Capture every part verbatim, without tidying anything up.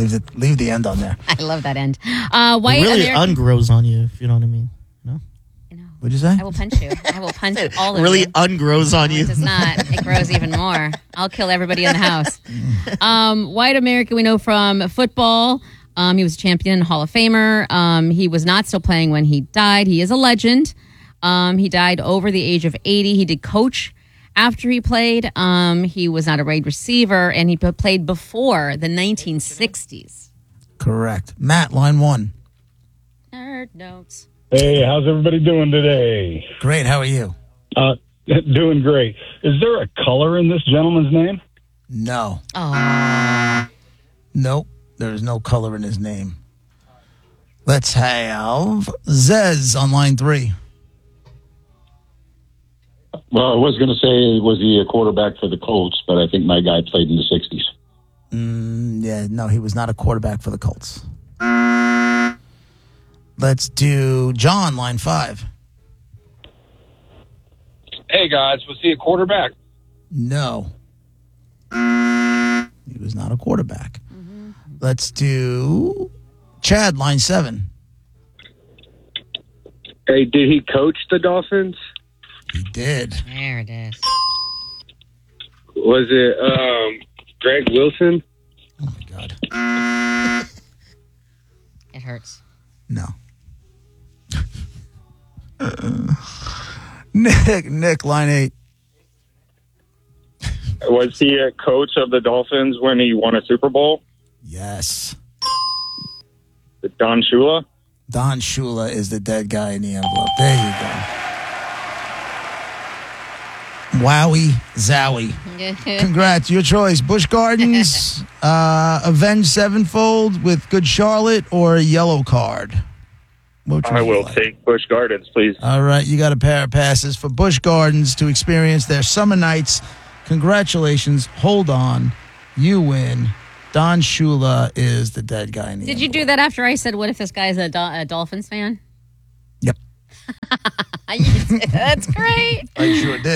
Leave the leave the end on there. I love that end. Uh, white it really American- ungrows on you, if you know what I mean. No? What'd you say? I will punch you. I will punch all of really you. Really ungrows on no, you. It does not. It grows even more. I'll kill everybody in the house. Um, white American we know from football. Um, he was a champion, Hall of Famer. Um, he was not still playing when he died. He is a legend. Um, he died over the age of eighty. He did coach after he played. Um, he was not a wide receiver, and he played before the nineteen sixties. Correct. Matt, line one. Nerd notes. Hey, how's everybody doing today? Great. How are you? Uh, doing great. Is there a color in this gentleman's name? No. Oh. Nope. There is no color in his name. Let's have Zez on line three. Well, I was going to say, was he a quarterback for the Colts, but I think my guy played in the sixties. Mm, yeah, no, he was not a quarterback for the Colts. Let's do John, line five. Hey, guys, was he a quarterback? No. He was not a quarterback. Mm-hmm. Let's do Chad, line seven. Hey, did he coach the Dolphins? He did. There it is. Was it um, Greg Wilson? Oh, my God. It hurts. No. Nick, Nick, line eight. Was he a coach of the Dolphins when he won a Super Bowl? Yes. Don Shula? Don Shula is the dead guy in the envelope. There you go. Wowie, zowie. Congrats. Your choice. Busch Gardens, uh, Avenged Sevenfold with Good Charlotte, or a yellow card? Which I would you will like? take Busch Gardens, please. All right. You got a pair of passes for Busch Gardens to experience their summer nights. Congratulations. Hold on. You win. Don Shula is the dead guy in the Did you do that after I said, what if this guy's a, Dol- a Dolphins fan? Yep. That's great. I sure did.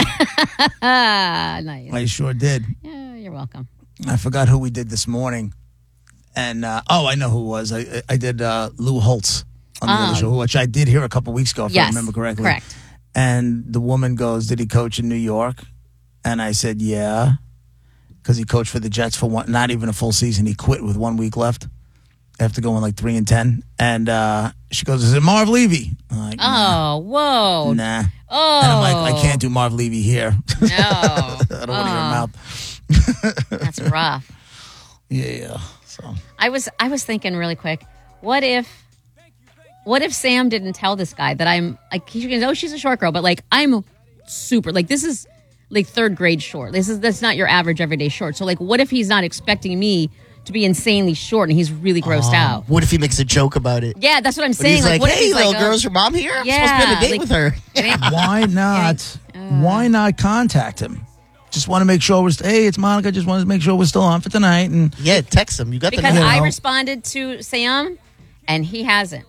Nice. I sure did. Yeah, you're welcome. I forgot who we did this morning. And, uh, oh, I know who it was. I, I did uh, Lou Holtz on the Oh. other show, which I did hear a couple weeks ago, if Yes, I remember correctly. correct. And the woman goes, did he coach in New York? And I said, yeah. Because he coached for the Jets for one, not even a full season. He quit with one week left after going like three and ten. And uh, she goes, is it Marv Levy? I'm like, nah. Oh, whoa. Nah. Oh. And I'm like, I can't do Marv Levy here. No. I don't want to hear her mouth. That's rough. Yeah. So I was I was thinking really quick, what if what if Sam didn't tell this guy that I'm like, he goes, oh, she's a short girl, but like I'm super, like this is like third grade short. This is that's not your average everyday short. So like, what if he's not expecting me to be insanely short and he's really grossed Oh, out? What if he makes a joke about it? Yeah, that's what I'm But saying. he's like, what if hey, he's little like, girl, oh, is your mom here? I'm yeah, supposed to be on a date like- with her. it ain't- why not? Why not contact him? Just want to make sure we're. St- hey, it's Monica. Just wanted to make sure we're still on for tonight. And Yeah, text him. You got because the number. I know. responded to Sam and he hasn't.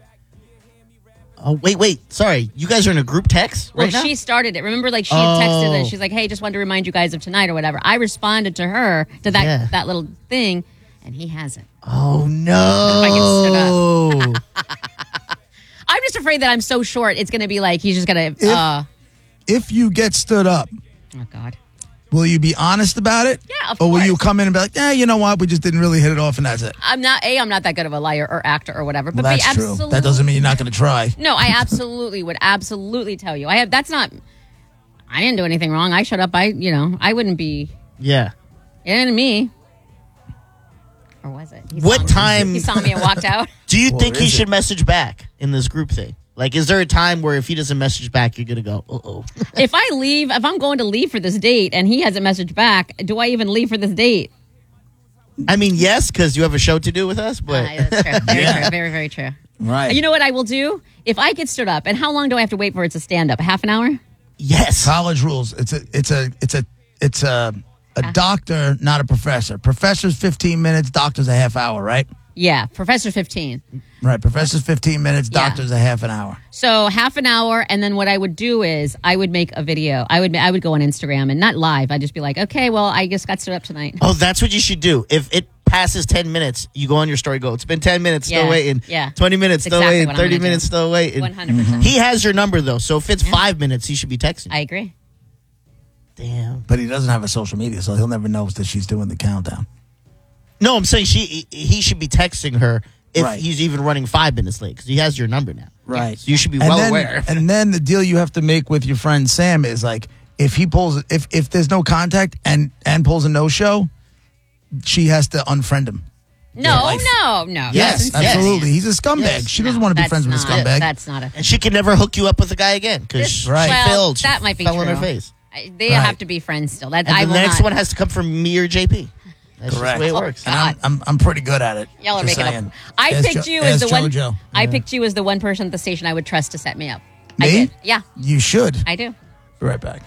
Oh, wait, wait. Sorry. You guys are in a group text Well, right now? she started it. Remember, like she had texted Oh. and she's like, "Hey, just wanted to remind you guys of tonight or whatever." I responded to her to that Yeah. that little thing, and he hasn't. Oh, no. I'm just afraid that I'm so short. It's going to be like he's just going to. If- Uh, if you get stood up, oh God. will you be honest about it? Yeah, of Or will course. you come in and be like, yeah, you know what? We just didn't really hit it off, and that's it. I'm not a. I'm not that good of a liar or actor or whatever. But Well, be that's true. absolutely. That doesn't mean you're not going to try. No, I absolutely would absolutely tell you. I have. That's not. I didn't do anything wrong. I shut up. I, you know, I wouldn't be. Yeah. It ain't me. Or was it? He What saw me. time- He saw me and walked out. Do you Or think he is should it? message back in this group thing? Like, is there a time where if he doesn't message back, you're going to go, uh-oh? If I leave, if I'm going to leave for this date and he hasn't messaged back, do I even leave for this date? I mean, yes, because you have a show to do with us, but Uh, that's true. Very true. Very, very true. Right. You know what I will do? If I get stood up, and how long do I have to wait for it to stand up? Half an hour? yes. College rules. It's a, it's a, it's a, it's a, a doctor, not a professor. Professor's fifteen minutes. Doctor's a half hour, right? Yeah, Professor fifteen. Right. Professor's fifteen minutes. Yeah. Doctor's a half an hour. So half an hour, and then what I would do is I would make a video. I would I would go on Instagram and not live. I'd just be like, okay, well, I just got stood up tonight. Oh, that's what you should do. If it passes ten minutes, you go on your story, go, it's been ten minutes, Yeah, still waiting. yeah. twenty minutes, That's still exactly waiting. what I'm thirty gonna minutes, do. still waiting. one hundred percent. He has your number, though. So if it's five minutes, he should be texting. I agree. Damn. But he doesn't have a social media, so he'll never know that she's doing the countdown. No, I'm saying she he should be texting her if Right. he's even running five minutes late because he has your number now. Right. So you should be And well then, aware. And then the deal you have to make with your friend Sam is like, if he pulls, if if there's no contact and and pulls a no show, she has to unfriend him. No, Life. no, no. Yes, That's insane. absolutely. He's a scumbag. Yes. She doesn't No, want to be that's friends with a not- scumbag. That's not a And she can never hook you up with a guy again because she Right. Well, failed. She that might be fell true. on her face. I- They Right. have to be friends still. That And I the will next not. one has to come from me or J P. That's Correct. just the way it Oh, works. And I'm, I'm I'm pretty good at it. Y'all are Just making saying. up. I Ask picked Jo- you as ask the one. JoJo. I Yeah. picked you as the one person at the station I would trust to set me up. I Me? did. Yeah, You should. I do. Be right back.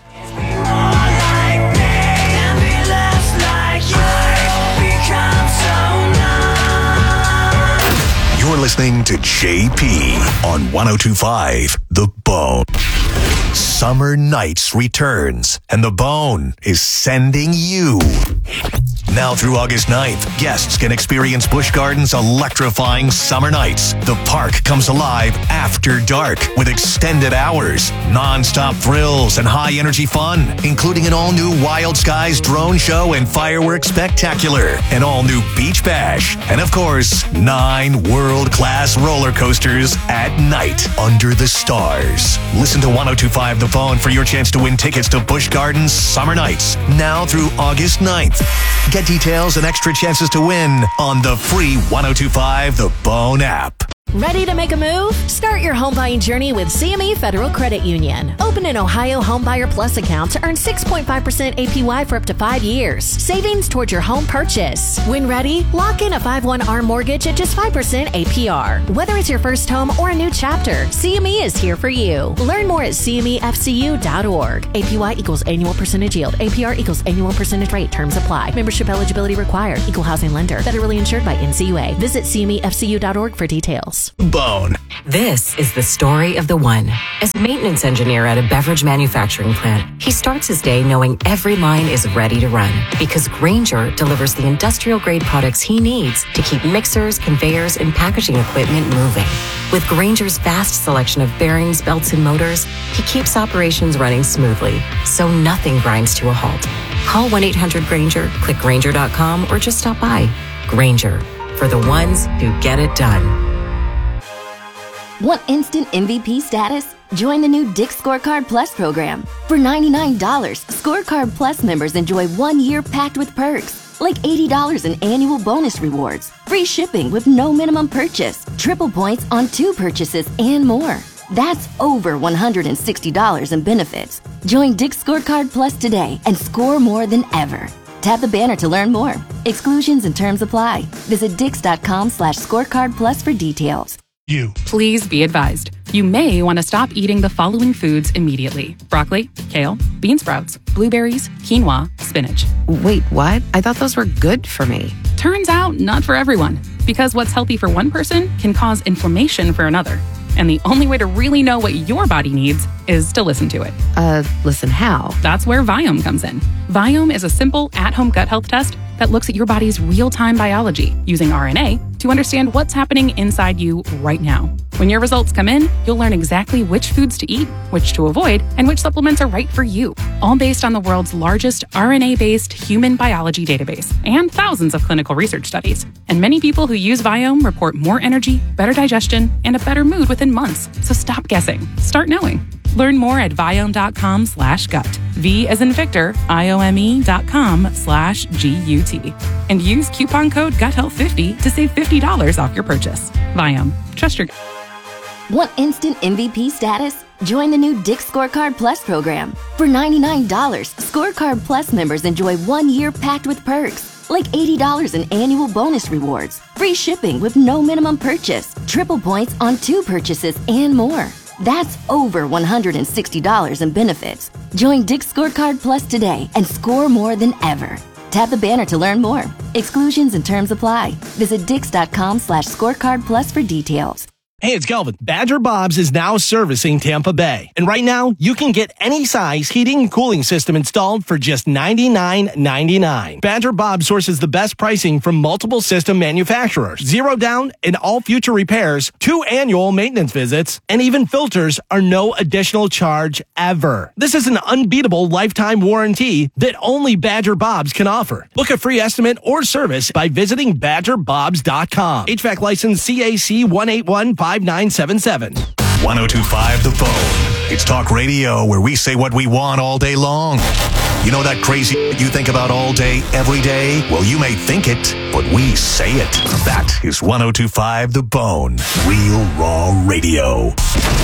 You're listening to J P on one oh two point five The Bone. Summer Nights returns, and The Bone is sending you. Now through August ninth, guests can experience Busch Gardens' electrifying summer nights. The park comes alive after dark with extended hours, non-stop thrills, and high-energy fun, including an all-new Wild Skies drone show and fireworks spectacular, an all-new beach bash, and of course, nine world-class roller coasters at night under the stars. Listen to one oh two point five The Bone for your chance to win tickets to Busch Gardens Summer Nights, now through August ninth. Get details and extra chances to win on the free one oh two point five The Bone app. Ready to make a move? Start your home buying journey with C M E Federal Credit Union. Open an Ohio Homebuyer Plus account to earn six point five percent A P Y for up to five years. Savings towards your home purchase. When ready, lock in a five one R mortgage at just five percent A P R. Whether it's your first home or a new chapter, C M E is here for you. Learn more at C M E F C U dot org. A P Y equals annual percentage yield. A P R equals annual percentage rate. Terms apply. Membership eligibility required. Equal housing lender. Federally insured by N C U A. Visit C M E F C U dot org for details. Bone. This is the story of the one. As maintenance engineer at a beverage manufacturing plant, he starts his day knowing every line is ready to run because Grainger delivers the industrial-grade products he needs to keep mixers, conveyors, and packaging equipment moving. With Grainger's vast selection of bearings, belts, and motors, he keeps operations running smoothly, so nothing grinds to a halt. Call one eight hundred Grainger, click Grainger dot com, or just stop by. Grainger, for the ones who get it done. Want instant M V P status? Join the new Dick's Scorecard Plus program. For ninety-nine dollars, Scorecard Plus members enjoy one year packed with perks, like eighty dollars in annual bonus rewards, free shipping with no minimum purchase, triple points on two purchases, and more. That's over one hundred sixty dollars in benefits. Join Dick's Scorecard Plus today and score more than ever. Tap the banner to learn more. Exclusions and terms apply. Visit dix.com slash scorecard plus for details. You. Please be advised. You may want to stop eating the following foods immediately. Broccoli, kale, bean sprouts, blueberries, quinoa, spinach. Wait, what? I thought those were good for me. Turns out, not for everyone. Because what's healthy for one person can cause inflammation for another. And the only way to really know what your body needs is to listen to it. Uh, listen how? That's where Viome comes in. Viome is a simple, at-home gut health test that looks at your body's real-time biology using R N A to understand what's happening inside you right now. When your results come in, you'll learn exactly which foods to eat, which to avoid, and which supplements are right for you, all based on the world's largest R N A-based human biology database and thousands of clinical research studies. And many people who use Viome report more energy, better digestion, and a better mood within months. So stop guessing. Start knowing. Learn more at Viome.com slash gut. V as in Victor, I-O-M-E dot com slash G-U-T. And use coupon code gut health fifty to save fifty dollars off your purchase. Viome. Trust your gut. Want instant M V P status? Join the new Dick's Scorecard Plus program. For ninety-nine dollars, Scorecard Plus members enjoy one year packed with perks, like eighty dollars in annual bonus rewards, free shipping with no minimum purchase, triple points on two purchases, and more. That's over one hundred sixty dollars in benefits. Join Dick's Scorecard Plus today and score more than ever. Tap the banner to learn more. Exclusions and terms apply. Visit dix.com slash scorecard plus for details. Hey, it's Kelvin. Badger Bob's is now servicing Tampa Bay. And right now, you can get any size heating and cooling system installed for just ninety-nine ninety-nine. Badger Bob sources the best pricing from multiple system manufacturers. Zero down in all future repairs, two annual maintenance visits, and even filters are no additional charge ever. This is an unbeatable lifetime warranty that only Badger Bob's can offer. Book a free estimate or service by visiting badger bobs dot com. H V A C license C A C one eight one five nine seven seven. one oh two point five The Bone. It's talk radio where we say what we want all day long. You know that crazy you think about all day, every day? Well, you may think it, but we say it. That is one oh two point five The Bone. Real raw radio.